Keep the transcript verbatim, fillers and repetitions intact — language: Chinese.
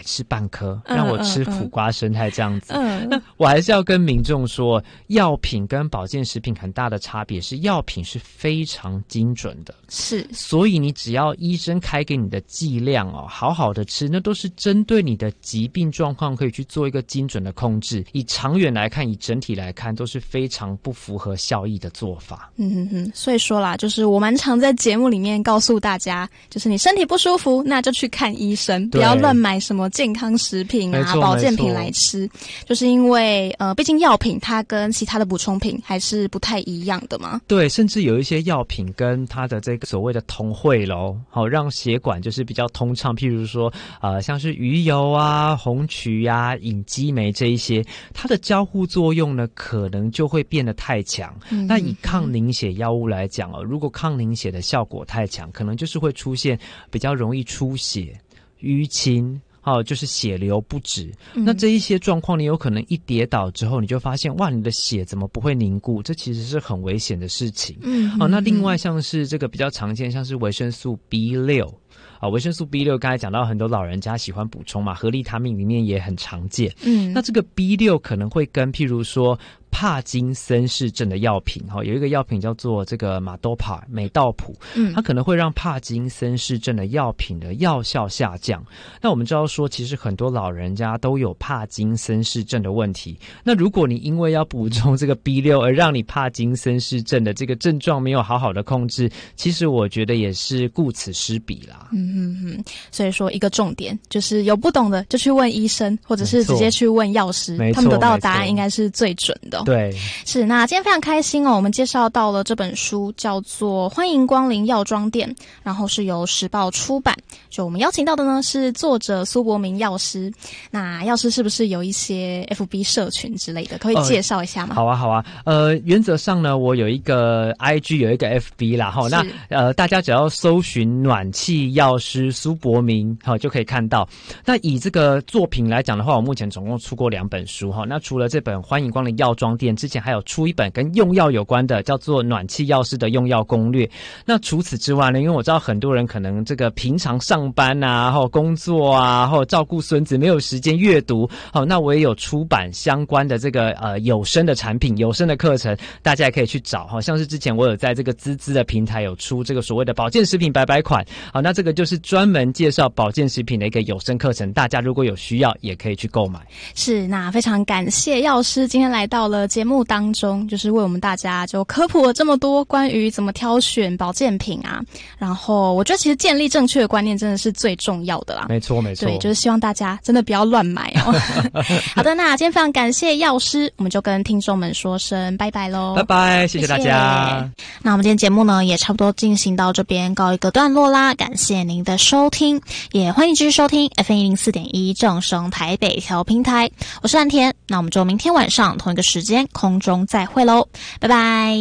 吃半颗， 嗯、 让我吃苦瓜生态这样子。 嗯， 那我还是要跟民众说，药品跟保健食品很大的差别是，药品是非常精准的， 是， 所以你只要医生开给你的剂量哦，好好的吃，那都是针对你的疾病状况可以去做一个精准的控制。以长远来看，以整体来看，都是非常不符合效益的做法。 嗯哼哼，所以说啦，就是我蛮常在节目里面告诉大家，就是你身体不舒服，那就去看医生，不要乱买什么健康食品啊、保健品来吃。就是因为呃，毕竟药品它跟其他的补充品还是不太一样的嘛。 对，甚至有一些药品跟它的这个所谓的同汇咯，好、哦、让血管就是比较通畅，譬如说呃，像是鱼油啊、红曲啊、隐激酶这一些，它的交互作用呢，可能就会变得太强。嗯、那以抗凝血药物来讲哦，如果抗凝血的效果太强，可能就是会出现比较容易出血、淤青。哦，就是血流不止、嗯、那这一些状况你有可能一跌倒之后你就发现哇你的血怎么不会凝固，这其实是很危险的事情。嗯，哦，那另外像是这个比较常见，像是维生素 B 六啊，维生素 B 六 刚才讲到很多老人家喜欢补充嘛，合利他命里面也很常见。嗯，那这个 B 六 可能会跟譬如说帕金森氏症的药品，有一个药品叫做这个马多帕美道普，嗯，它可能会让帕金森氏症的药品的药效下降。那我们知道说，其实很多老人家都有帕金森氏症的问题。那如果你因为要补充这个 B 六 而让你帕金森氏症的这个症状没有好好的控制，其实我觉得也是顾此失彼啦。 嗯嗯嗯，所以说一个重点就是有不懂的就去问医生，或者是直接去问药师，他们得到的答案应该是最准的。 对， 是。那今天非常开心哦，我们介绍到了这本书叫做《欢迎光临药妆店》，然后是由时报出版。就我们邀请到的呢是作者苏博明药师。那药师是不是有一些 F B 社群之类的，可以介绍一下吗？ 呃、好啊，好啊。呃，原则上呢，我有一个 I G， 有一个 F B 啦。哈，那呃，大家只要搜寻暖气药师苏博明，好就可以看到。那以这个作品来讲的话，我目前总共出过两本书哈。那除了这本《欢迎光临药妆店》，之前还有出一本跟用药有关的，叫做《暖气药师的用药攻略》。那除此之外呢，因为我知道很多人可能这个平常上班啊，或工作啊，或照顾孙子没有时间阅读，好，那我也有出版相关的这个呃有声的产品、有声的课程，大家也可以去找。好像是之前我有在这个滋滋的平台有出这个所谓的保健食品百百款，好，那这个就是专门介绍保健食品的一个有声课程，大家如果有需要也可以去购买。 是，那非常感谢药师今天来到了节目当中，就是为我们大家就科普了这么多关于怎么挑选保健品啊，然后我觉得其实建立正确的观念真的是最重要的啦。 没错没错， 对，就是希望大家真的不要乱买哦。好的，那今天非常感谢药师，我们就跟听众们说声拜拜咯。 拜拜，谢谢大家。 谢谢。那我们今天节目呢也差不多进行到这边告一个段落啦，感谢您的收听，也欢迎继续收听 F M 一零四点一 正声台北调频台，我是蓝田，那我们就明天晚上同一个时间空中再会咯，拜拜。